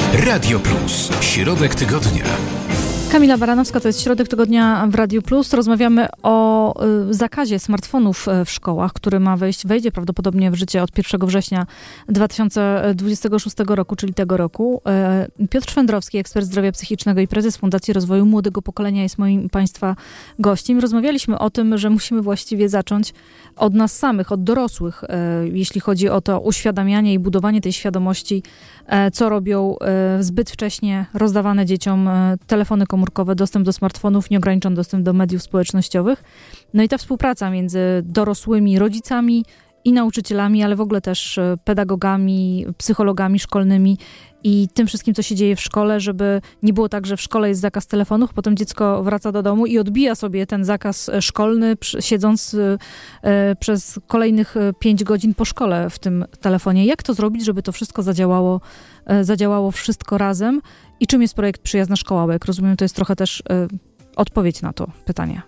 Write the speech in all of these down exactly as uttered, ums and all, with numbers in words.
Radio Plus. Środek tygodnia. Kamila Baranowska, to jest Środek Tygodnia w Radiu Plus. Rozmawiamy o y, zakazie smartfonów w szkołach, który ma wejść, wejdzie prawdopodobnie w życie od pierwszego września dwa tysiące dwudziestego szóstego roku, czyli tego roku. Y, Piotr Szwendrowski, ekspert zdrowia psychicznego i prezes Fundacji Rozwoju Młodego Pokolenia jest moim Państwa gościem. Rozmawialiśmy o tym, że musimy właściwie zacząć od nas samych, od dorosłych, y, jeśli chodzi o to uświadamianie i budowanie tej świadomości, y, co robią y, zbyt wcześnie rozdawane dzieciom y, telefony komórkowe, komórkowe, dostęp do smartfonów, nieograniczony dostęp do mediów społecznościowych. No i ta współpraca między dorosłymi, rodzicami i nauczycielami, ale w ogóle też pedagogami, psychologami szkolnymi i tym wszystkim, co się dzieje w szkole, żeby nie było tak, że w szkole jest zakaz telefonów, potem dziecko wraca do domu i odbija sobie ten zakaz szkolny, siedząc przez kolejnych pięć godzin po szkole w tym telefonie. Jak to zrobić, żeby to wszystko zadziałało, zadziałało wszystko razem? I czym jest projekt Przyjazna Szkoła? Bo jak rozumiem, to jest trochę też odpowiedź na to pytanie.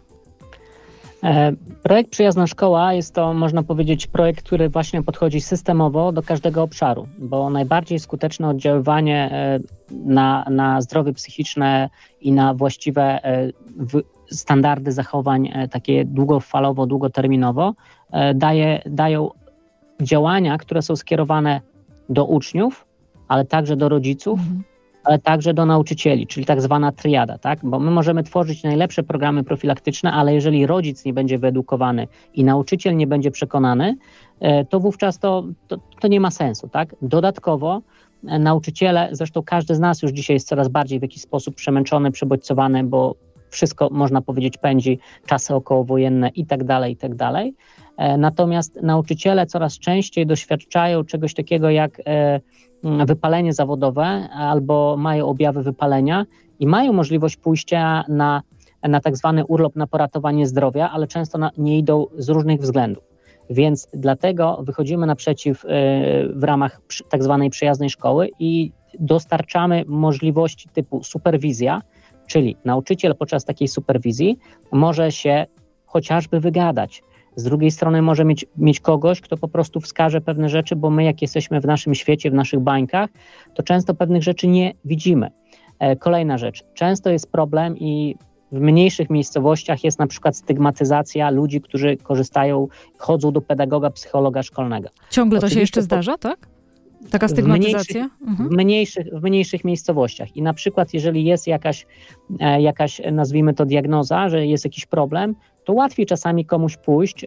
Projekt Przyjazna Szkoła jest to, można powiedzieć, projekt, który właśnie podchodzi systemowo do każdego obszaru, bo najbardziej skuteczne oddziaływanie na, na zdrowie psychiczne i na właściwe standardy zachowań takie długofalowo, długoterminowo daje, dają działania, które są skierowane do uczniów, ale także do rodziców, mhm. ale także do nauczycieli, czyli tak zwana triada, tak? Bo my możemy tworzyć najlepsze programy profilaktyczne, ale jeżeli rodzic nie będzie wyedukowany i nauczyciel nie będzie przekonany, to wówczas to, to, to nie ma sensu, tak? Dodatkowo nauczyciele, zresztą każdy z nas już dzisiaj jest coraz bardziej w jakiś sposób przemęczony, przebodźcowany, bo wszystko, można powiedzieć, pędzi, czasy okołowojenne i tak dalej, i tak dalej. Natomiast nauczyciele coraz częściej doświadczają czegoś takiego jak wypalenie zawodowe albo mają objawy wypalenia i mają możliwość pójścia na, na tak zwany urlop na poratowanie zdrowia, ale często na, nie idą z różnych względów. Więc dlatego wychodzimy naprzeciw y, w ramach przy, tak zwanej przyjaznej szkoły i dostarczamy możliwości typu superwizja, czyli nauczyciel podczas takiej superwizji może się chociażby wygadać. Z drugiej strony może mieć, mieć kogoś, kto po prostu wskaże pewne rzeczy, bo my jak jesteśmy w naszym świecie, w naszych bańkach, to często pewnych rzeczy nie widzimy. E, kolejna rzecz. Często jest problem i w mniejszych miejscowościach jest na przykład stygmatyzacja ludzi, którzy korzystają, chodzą do pedagoga, psychologa szkolnego. Ciągle to Oczywiście się jeszcze zdarza, tak? Taka stygmatyzacja? W mniejszych, mhm. w, mniejszych, w mniejszych miejscowościach. I na przykład jeżeli jest jakaś, e, jakaś, nazwijmy to diagnoza, że jest jakiś problem, to łatwiej czasami komuś pójść e,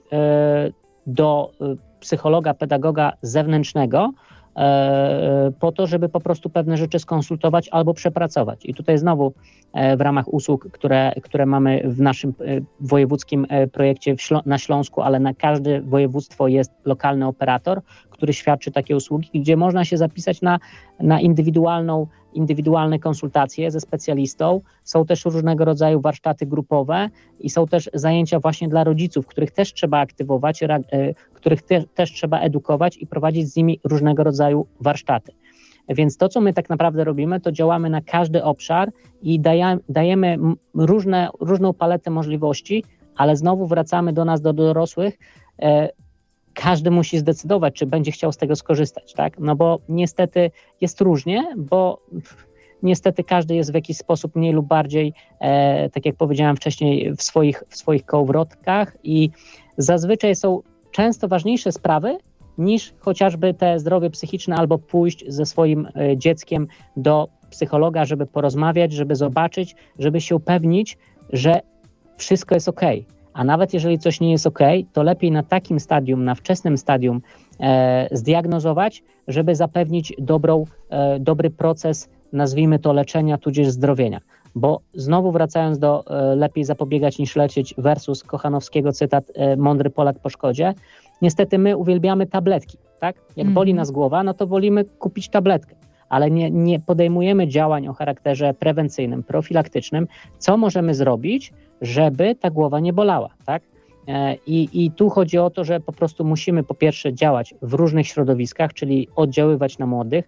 do e, psychologa, pedagoga zewnętrznego e, po to, żeby po prostu pewne rzeczy skonsultować albo przepracować. I tutaj znowu e, w ramach usług, które, które mamy w naszym e, wojewódzkim e, projekcie w Ślą- na Śląsku, ale na każde województwo jest lokalny operator, który świadczy takie usługi, gdzie można się zapisać na, na indywidualną, indywidualne konsultacje ze specjalistą. Są też różnego rodzaju warsztaty grupowe i są też zajęcia właśnie dla rodziców, których też trzeba aktywować, ra, y, których te, też trzeba edukować i prowadzić z nimi różnego rodzaju warsztaty. Więc to, co my tak naprawdę robimy, to działamy na każdy obszar i daja, dajemy różne, różną paletę możliwości, ale znowu wracamy do nas, do dorosłych. Y, Każdy musi zdecydować, czy będzie chciał z tego skorzystać, tak? No bo niestety jest różnie, bo niestety każdy jest w jakiś sposób mniej lub bardziej, e, tak jak powiedziałem wcześniej, w swoich, w swoich kołowrotkach i zazwyczaj są często ważniejsze sprawy niż chociażby te zdrowie psychiczne albo pójść ze swoim e, dzieckiem do psychologa, żeby porozmawiać, żeby zobaczyć, żeby się upewnić, że wszystko jest okej. A nawet jeżeli coś nie jest okej, to lepiej na takim stadium, na wczesnym stadium e, zdiagnozować, żeby zapewnić dobrą, e, dobry proces, nazwijmy to leczenia, tudzież zdrowienia. Bo znowu wracając do e, lepiej zapobiegać niż leczyć versus Kochanowskiego cytat e, mądry Polak po szkodzie, niestety my uwielbiamy tabletki, tak? Jak mm. boli nas głowa, no to wolimy kupić tabletkę. Ale nie, nie podejmujemy działań o charakterze prewencyjnym, profilaktycznym, co możemy zrobić, żeby ta głowa nie bolała, tak? I, I tu chodzi o to, że po prostu musimy po pierwsze działać w różnych środowiskach, czyli oddziaływać na młodych,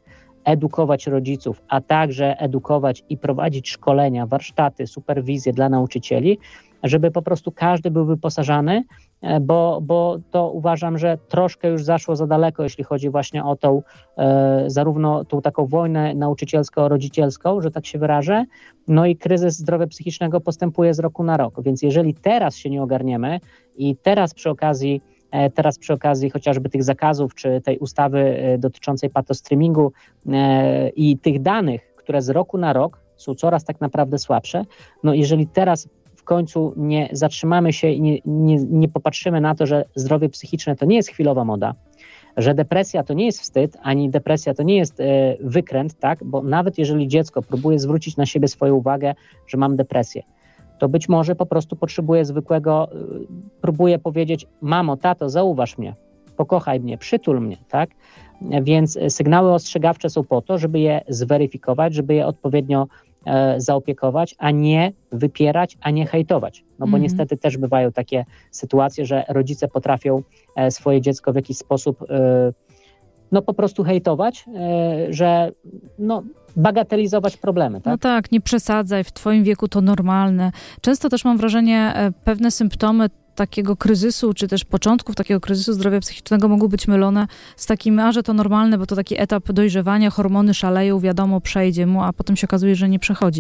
edukować rodziców, a także edukować i prowadzić szkolenia, warsztaty, superwizje dla nauczycieli, żeby po prostu każdy był wyposażany, bo, bo to uważam, że troszkę już zaszło za daleko, jeśli chodzi właśnie o tą e, zarówno tą taką wojnę nauczycielsko-rodzicielską, że tak się wyrażę, no i kryzys zdrowia psychicznego postępuje z roku na rok, więc jeżeli teraz się nie ogarniemy i teraz przy okazji e, teraz przy okazji chociażby tych zakazów, czy tej ustawy e, dotyczącej patostreamingu e, i tych danych, które z roku na rok są coraz tak naprawdę słabsze, no jeżeli teraz w końcu nie zatrzymamy się i nie, nie, nie popatrzymy na to, że zdrowie psychiczne to nie jest chwilowa moda, że depresja to nie jest wstyd, ani depresja to nie jest e, wykręt, tak? Bo nawet jeżeli dziecko próbuje zwrócić na siebie swoją uwagę, że mam depresję, to być może po prostu potrzebuje zwykłego, e, próbuje powiedzieć: mamo, tato, zauważ mnie, pokochaj mnie, przytul mnie, tak? Więc sygnały ostrzegawcze są po to, żeby je zweryfikować, żeby je odpowiednio e, zaopiekować, a nie wypierać, a nie hejtować. No bo mm-hmm. niestety też bywają takie sytuacje, że rodzice potrafią e, swoje dziecko w jakiś sposób e, no po prostu hejtować, e, że no bagatelizować problemy. Tak? No tak, nie przesadzaj, w twoim wieku to normalne. Często też mam wrażenie, pewne symptomy takiego kryzysu, czy też początków takiego kryzysu zdrowia psychicznego mogą być mylone z takim, a że to normalne, bo to taki etap dojrzewania, hormony szaleją, wiadomo, przejdzie mu, a potem się okazuje, że nie przechodzi.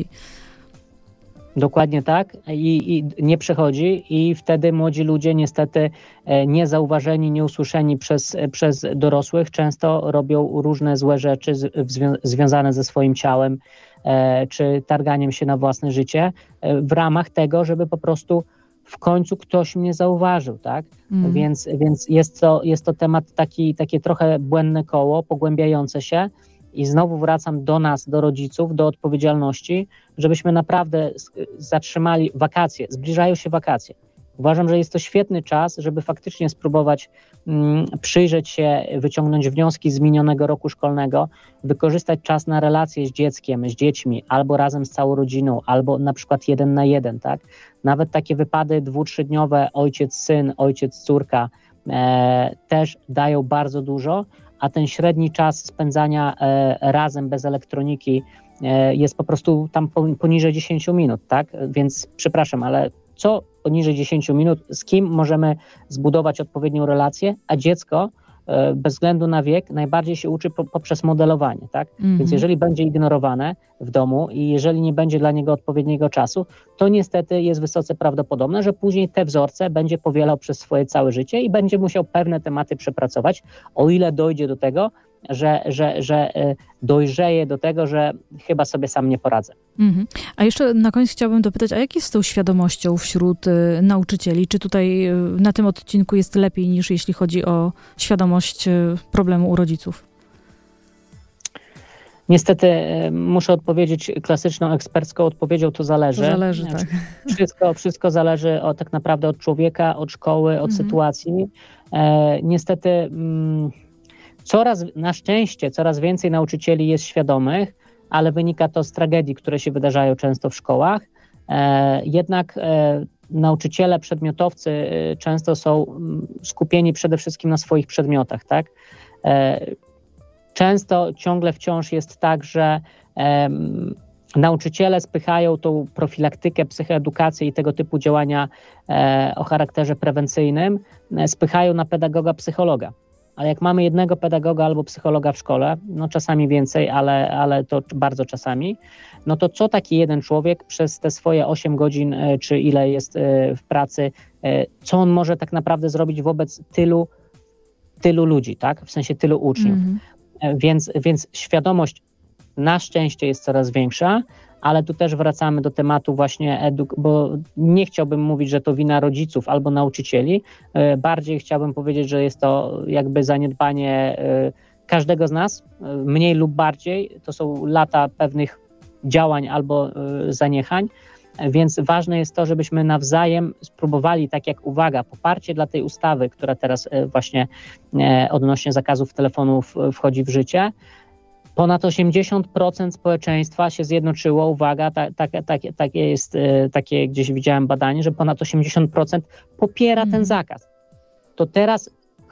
Dokładnie tak i, i nie przechodzi i wtedy młodzi ludzie niestety niezauważeni, nieusłyszeni przez, przez dorosłych często robią różne złe rzeczy z, zwią- związane ze swoim ciałem e, czy targaniem się na własne życie e, w ramach tego, żeby po prostu w końcu ktoś mnie zauważył, tak? Mm. Więc, więc jest to, jest to temat taki, takie trochę błędne koło, pogłębiające się i znowu wracam do nas, do rodziców, do odpowiedzialności, żebyśmy naprawdę zatrzymali wakacje, zbliżają się wakacje. Uważam, że jest to świetny czas, żeby faktycznie spróbować mm, przyjrzeć się, wyciągnąć wnioski z minionego roku szkolnego, wykorzystać czas na relacje z dzieckiem, z dziećmi, albo razem z całą rodziną, albo na przykład jeden na jeden, tak? Nawet takie wypady dwu-, trzydniowe ojciec-syn, ojciec-córka e, też dają bardzo dużo, a ten średni czas spędzania e, razem bez elektroniki e, jest po prostu tam poniżej dziesięć minut, tak? Więc przepraszam, ale co poniżej dziesięć minut, z kim możemy zbudować odpowiednią relację, a dziecko e, bez względu na wiek najbardziej się uczy po, poprzez modelowanie, tak? Mm-hmm. Więc jeżeli będzie ignorowane w domu i jeżeli nie będzie dla niego odpowiedniego czasu, to niestety jest wysoce prawdopodobne, że później te wzorce będzie powielał przez swoje całe życie i będzie musiał pewne tematy przepracować, o ile dojdzie do tego, że, że, że dojrzeje do tego, że chyba sobie sam nie poradzę. Mhm. A jeszcze na koniec chciałabym dopytać, a jak jest z tą świadomością wśród y, nauczycieli? Czy tutaj y, na tym odcinku jest lepiej niż jeśli chodzi o świadomość y, problemu u rodziców? Niestety muszę odpowiedzieć klasyczną ekspercką odpowiedzią, to zależy. To zależy, tak. Wszystko, wszystko zależy od, tak naprawdę od człowieka, od szkoły, od mhm. sytuacji. E, niestety mm, coraz, na szczęście coraz więcej nauczycieli jest świadomych, ale wynika to z tragedii, które się wydarzają często w szkołach. E, jednak e, nauczyciele, przedmiotowcy e, często są skupieni przede wszystkim na swoich przedmiotach, tak? E, Często ciągle wciąż jest tak, że um, nauczyciele spychają tą profilaktykę, psychoedukację i tego typu działania e, o charakterze prewencyjnym, e, spychają na pedagoga, psychologa. Ale jak mamy jednego pedagoga albo psychologa w szkole, no czasami więcej, ale, ale to bardzo czasami, no to co taki jeden człowiek przez te swoje osiem godzin, e, czy ile jest e, w pracy, e, co on może tak naprawdę zrobić wobec tylu, tylu ludzi, tak? W sensie tylu uczniów. Mm-hmm. Więc, więc świadomość na szczęście jest coraz większa, ale tu też wracamy do tematu właśnie eduk, bo nie chciałbym mówić, że to wina rodziców albo nauczycieli, bardziej chciałbym powiedzieć, że jest to jakby zaniedbanie każdego z nas, mniej lub bardziej, to są lata pewnych działań albo zaniechań, więc ważne jest to, żebyśmy nawzajem spróbowali, tak jak uwaga, poparcie dla tej ustawy, która teraz właśnie odnośnie zakazów telefonów wchodzi w życie. Ponad osiemdziesiąt procent społeczeństwa się zjednoczyło, uwaga, tak, tak, tak, takie jest, takie gdzieś widziałem badanie, że ponad osiemdziesiąt procent popiera ten zakaz. To teraz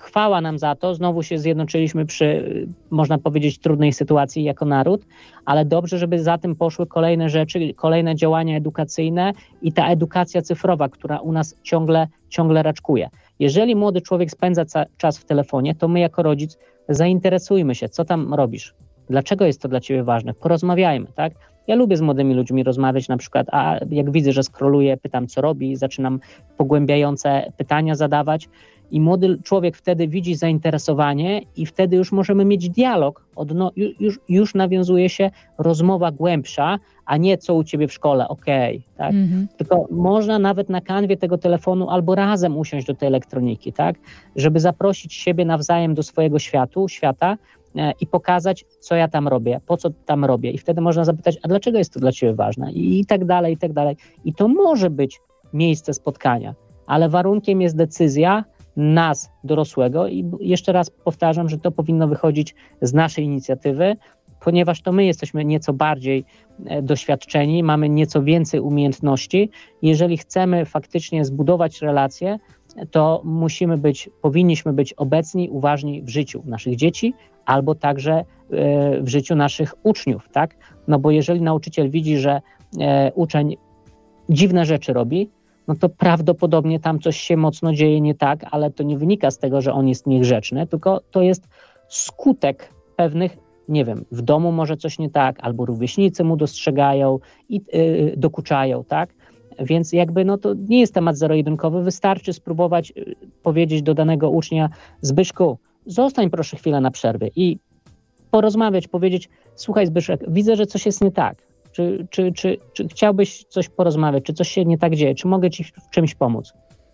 chwała nam za to, znowu się zjednoczyliśmy przy, można powiedzieć, trudnej sytuacji jako naród, ale dobrze, żeby za tym poszły kolejne rzeczy, kolejne działania edukacyjne i ta edukacja cyfrowa, która u nas ciągle, ciągle raczkuje. Jeżeli młody człowiek spędza ca- czas w telefonie, to my jako rodzic zainteresujmy się, co tam robisz, dlaczego jest to dla ciebie ważne, porozmawiajmy, tak? Ja lubię z młodymi ludźmi rozmawiać na przykład, a jak widzę, że scrolluję, pytam co robi, zaczynam pogłębiające pytania zadawać i młody człowiek wtedy widzi zainteresowanie i wtedy już możemy mieć dialog, odno- już, już nawiązuje się rozmowa głębsza, a nie co u ciebie w szkole, okej, okay, tak? Mm-hmm. Tylko można nawet na kanwie tego telefonu albo razem usiąść do tej elektroniki, tak? Żeby zaprosić siebie nawzajem do swojego światu, świata, i pokazać, co ja tam robię, po co tam robię. I wtedy można zapytać, a dlaczego jest to dla ciebie ważne? I, i tak dalej, i tak dalej. I to może być miejsce spotkania, ale warunkiem jest decyzja nas, dorosłego i jeszcze raz powtarzam, że to powinno wychodzić z naszej inicjatywy, ponieważ to my jesteśmy nieco bardziej doświadczeni, mamy nieco więcej umiejętności. Jeżeli chcemy faktycznie zbudować relacje, to musimy być, powinniśmy być obecni, uważni w życiu naszych dzieci, albo także w życiu naszych uczniów, tak? No bo jeżeli nauczyciel widzi, że uczeń dziwne rzeczy robi, no to prawdopodobnie tam coś się mocno dzieje nie tak, ale to nie wynika z tego, że on jest niegrzeczny, tylko to jest skutek pewnych, nie wiem, w domu może coś nie tak, albo rówieśnicy mu dostrzegają i yy, dokuczają, tak? Więc jakby no to nie jest temat zero-jedynkowy, wystarczy spróbować yy, powiedzieć do danego ucznia: Zbyszku, zostań proszę chwilę na przerwie i porozmawiać, powiedzieć: słuchaj Zbyszek, widzę, że coś jest nie tak, czy, czy, czy, czy chciałbyś coś porozmawiać, czy coś się nie tak dzieje, czy mogę ci w czymś pomóc.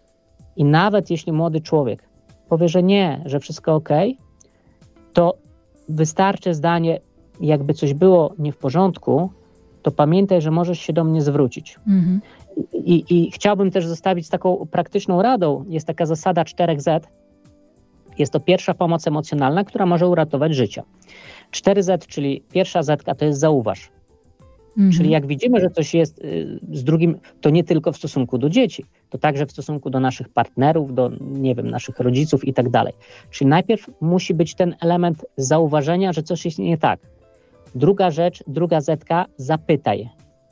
I nawet jeśli młody człowiek powie, że nie, że wszystko okej, to wystarczy zdanie: jakby coś było nie w porządku, to pamiętaj, że możesz się do mnie zwrócić. Mhm. I, I chciałbym też zostawić z taką praktyczną radą. Jest taka zasada cztery zet. Jest to pierwsza pomoc emocjonalna, która może uratować życie. cztery zet, czyli pierwsza zetka, to jest zauważ. Mhm. Czyli jak widzimy, że coś jest z drugim, to nie tylko w stosunku do dzieci, to także w stosunku do naszych partnerów, do, nie wiem, naszych rodziców i tak dalej. Czyli najpierw musi być ten element zauważenia, że coś jest nie tak. Druga rzecz, druga zetka, zapytaj.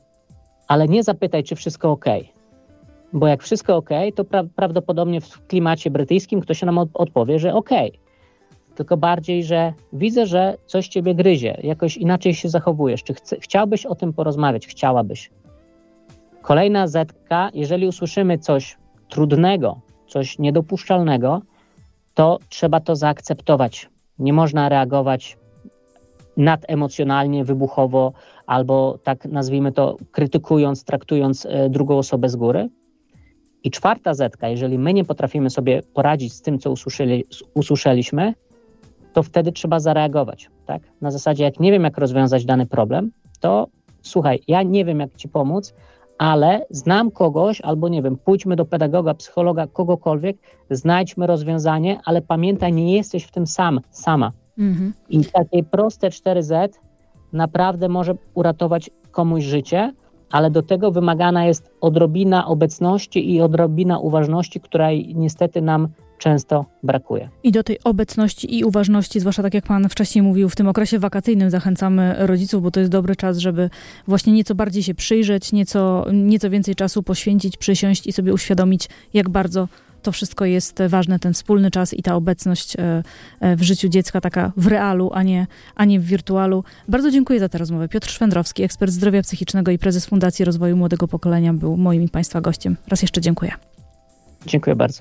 Ale nie zapytaj, czy wszystko ok. Bo jak wszystko ok, to pra- prawdopodobnie w klimacie brytyjskim ktoś nam od- odpowie, że ok. Tylko bardziej, że widzę, że coś ciebie gryzie, jakoś inaczej się zachowujesz. Czy chce- chciałbyś o tym porozmawiać? Chciałabyś. Kolejna zetka, jeżeli usłyszymy coś trudnego, coś niedopuszczalnego, to trzeba to zaakceptować. Nie można reagować nademocjonalnie, wybuchowo, albo tak nazwijmy to, krytykując, traktując e, drugą osobę z góry. I czwarta zetka, jeżeli my nie potrafimy sobie poradzić z tym, co usłyszeli, usłyszeliśmy, to wtedy trzeba zareagować, tak? Na zasadzie, jak nie wiem, jak rozwiązać dany problem, to słuchaj, ja nie wiem, jak ci pomóc, ale znam kogoś, albo nie wiem, pójdźmy do pedagoga, psychologa, kogokolwiek, znajdźmy rozwiązanie, ale pamiętaj, nie jesteś w tym sam, sama. Mhm. I takie proste cztery zet naprawdę może uratować komuś życie, ale do tego wymagana jest odrobina obecności i odrobina uważności, której niestety nam często brakuje. I do tej obecności i uważności, zwłaszcza tak jak pan wcześniej mówił, w tym okresie wakacyjnym zachęcamy rodziców, bo to jest dobry czas, żeby właśnie nieco bardziej się przyjrzeć, nieco, nieco więcej czasu poświęcić, przysiąść i sobie uświadomić, jak bardzo to wszystko jest ważne, ten wspólny czas i ta obecność w życiu dziecka, taka w realu, a nie, a nie w wirtualu. Bardzo dziękuję za tę rozmowę. Piotr Szwendrowski, ekspert zdrowia psychicznego i prezes Fundacji Rozwoju Młodego Pokolenia, był moim i państwa gościem. Raz jeszcze dziękuję. Dziękuję bardzo.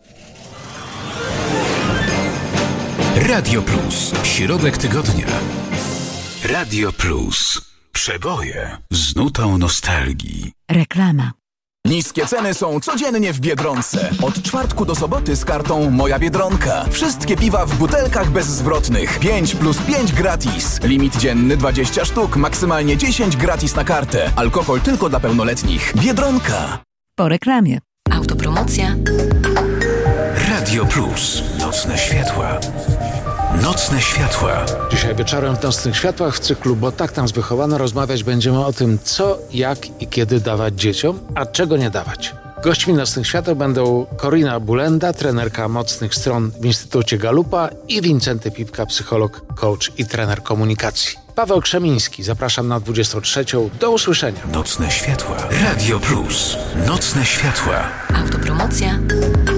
Radio Plus. Środek tygodnia. Radio Plus. Przeboje z nutą nostalgii. Reklama. Niskie ceny są codziennie w Biedronce. Od czwartku do soboty z kartą Moja Biedronka. Wszystkie piwa w butelkach bezzwrotnych. pięć plus pięć gratis. Limit dzienny dwadzieścia sztuk, maksymalnie dziesięć gratis na kartę. Alkohol tylko dla pełnoletnich. Biedronka. Po reklamie. Autopromocja. Radio Plus. Nocne światła. Nocne światła. Dzisiaj wieczorem w Nocnych Światłach w cyklu Bo tak nas wychowano rozmawiać będziemy o tym, co, jak i kiedy dawać dzieciom, a czego nie dawać. Gośćmi Nocnych Świateł będą Corina Bulenda, trenerka mocnych stron w Instytucie Galupa i Wincenty Pipka, psycholog, coach i trener komunikacji. Paweł Krzemiński, zapraszam na dwudziestą trzecią. Do usłyszenia. Nocne Światła. Radio Plus. Nocne Światła. Autopromocja